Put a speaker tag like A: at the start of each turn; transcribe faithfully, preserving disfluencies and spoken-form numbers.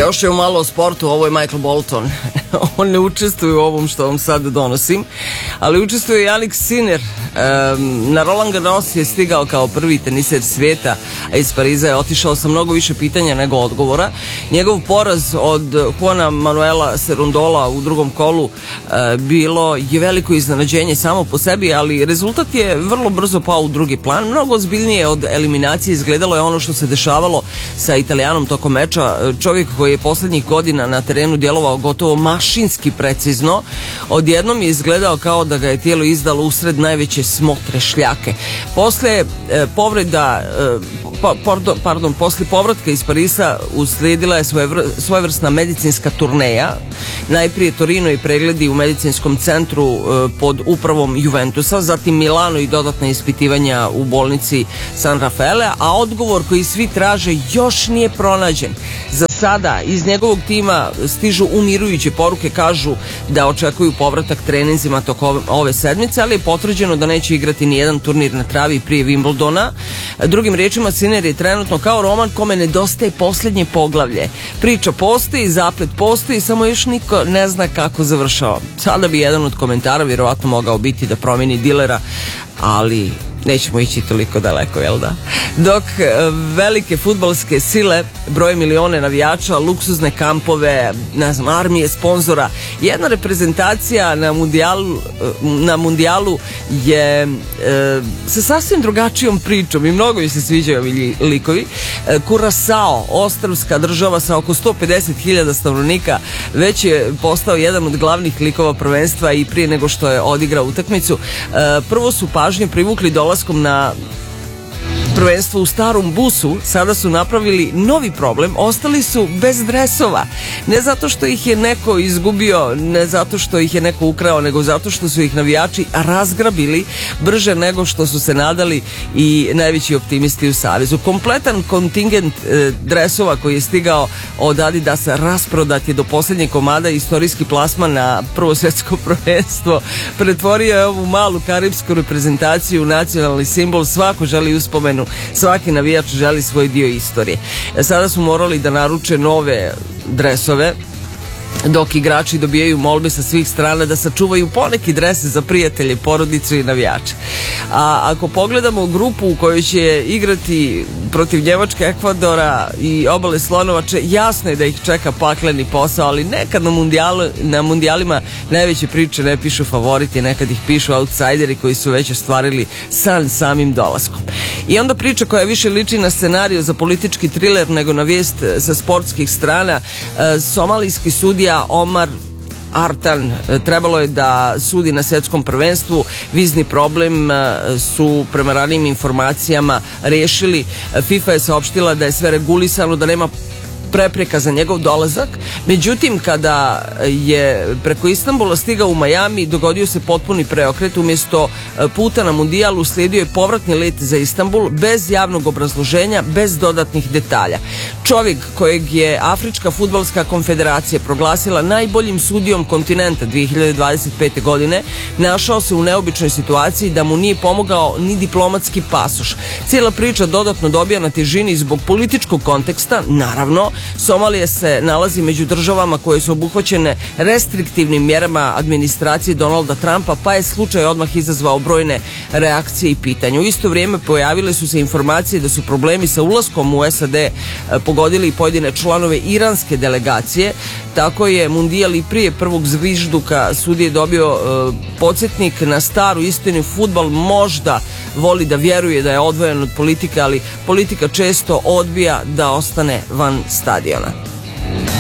A: Još ćemo malo o sportu, ovo je Michael Bolton. On ne učestvuje u ovom što vam sad donosim, ali učestvuje i Jannik Sinner. Um, na Roland Garros je stigao kao prvi teniser svijeta, a iz Pariza je otišao sa mnogo više pitanja nego odgovora. Njegov poraz od Juana Manuela Cerundola u drugom kolu uh, bilo je veliko iznenađenje samo po sebi, ali rezultat je vrlo brzo pao u drugi plan. Mnogo ozbiljnije od eliminacije izgledalo je ono što se dešavalo sa Italijanom tokom meča. Čovjek koji je poslednjih godina na terenu djelovao gotovo mašinski precizno, odjednom je izgledao kao da ga je tijelo izdalo usred najveće smotre šljake. Posle e, povreda e, pa, pardon, pardon, posle povratka iz Parisa uslijedila je svojevr, svojevrsna medicinska turneja. Najprije Torino i pregledi u medicinskom centru e, pod upravom Juventusa, zatim Milano i dodatna ispitivanja u bolnici San Raffaele, a odgovor koji svi traže još nije pronađen. Za sada iz njegovog tima stižu umirujuće poruke, kažu da očekuju povratak treninzima tokom ove sedmice, ali je potvrđeno da neće igrati ni jedan turnir na travi prije Wimbledona. Drugim riječima, Sinner je trenutno kao roman kome nedostaje posljednje poglavlje. Priča postoji, zaplet postoji, samo još niko ne zna kako završava. Sada bi jedan od komentara vjerovatno mogao biti da promijeni dilera, ali nećemo ići toliko daleko, jel da? Dok velike fudbalske sile broje milione navijača, luksuzne kampove, ne znam, armije sponzora, jedna reprezentacija na mundijalu, na mundijalu je e, sa sasvim drugačijom pričom i mnogo mi se sviđaju ovi likovi. E, Curaçao, ostrvska država sa oko sto pedeset hiljada stanovnika, već je postao jedan od glavnih likova prvenstva i prije nego što je odigrao utakmicu. E, prvo su pažnje privukli dolaskom na prvenstvo u starom busu, sada su napravili novi problem, ostali su bez dresova. Ne zato što ih je neko izgubio, ne zato što ih je neko ukrao, nego zato što su ih navijači razgrabili brže nego što su se nadali i najveći optimisti u savezu. Kompletan kontingent e, dresova koji je stigao od Adidasa rasprodat je do posljednjeg komada. Istorijski plasman na prvo svjetsko prvenstvo pretvorio je ovu malu karipsku reprezentaciju u nacionalni simbol. Svako želi uspomenu, svaki navijač želi svoj dio istorije. Sada su morali da naruče nove dresove, dok igrači dobijaju molbe sa svih strana da sačuvaju poneki drese za prijatelje, porodicu i navijače. A ako pogledamo grupu u kojoj će igrati protiv Njemačke, Ekvadora i Obale Slonovače, jasno je da ih čeka pakleni posao, ali nekad na, mundijalu, na mundijalima najveće priče ne pišu favoriti, nekad ih pišu outsideri koji su već ostvarili san samim dolaskom. I onda priča koja više liči na scenariju za politički triler nego na vijest sa sportskih strana. Somalijski sudija Omar Artan trebalo je da sudi na svjetskom prvenstvu. Vizni problem su prema ranijim informacijama rešili. FIFA je saopštila da je sve regulisano, da nema prepreka za njegov dolazak. Međutim, kada je preko Istanbula stigao u Miami, dogodio se potpuni preokret. Umjesto puta na mundijal uslijedio je povratni let za Istanbul bez javnog obrazloženja, bez dodatnih detalja. Čovjek kojeg je Afrička fudbalska konfederacija proglasila najboljim sudijom kontinenta dvije hiljade dvadeset pete godine našao se u neobičnoj situaciji da mu nije pomogao ni diplomatski pasoš. Cijela priča dodatno dobija na težini zbog političkog konteksta. Naravno, Somalija se nalazi među državama koje su obuhvaćene restriktivnim mjerama administracije Donalda Trumpa, pa je slučaj odmah izazvao brojne reakcije i pitanja. U isto vrijeme pojavile su se informacije da su problemi sa ulaskom u S A D pogodili i pojedine članove iranske delegacije. Tako je mundijal i prije prvog zvižduka sudije dobio e, podsjetnik na staru istinu. Fudbal možda voli da vjeruje da je odvojen od politike, ali politika često odbija da ostane van stadiona.